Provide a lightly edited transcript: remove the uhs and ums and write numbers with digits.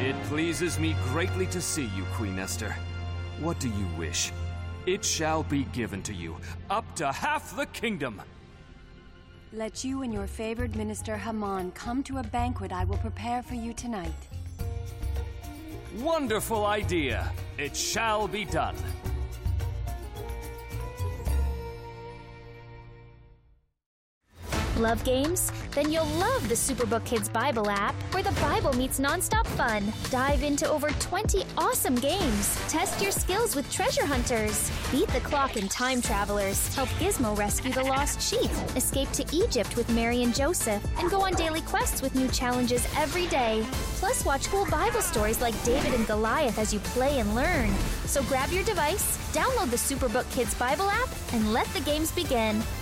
It pleases me greatly to see you, Queen Esther. What do you wish? It shall be given to you, up to half the kingdom. Let you and your favored minister Haman come to a banquet I will prepare for you tonight. Wonderful idea. It shall be done. Love games? Then you'll love the Superbook Kids Bible app, where the Bible meets nonstop fun. Dive into over 20 awesome games. Test your skills with treasure hunters. Beat the clock in Time Travelers. Help Gizmo rescue the lost sheep. Escape to Egypt with Mary and Joseph. And go on daily quests with new challenges every day. Plus, watch cool Bible stories like David and Goliath as you play and learn. So grab your device, download the Superbook Kids Bible app, and let the games begin.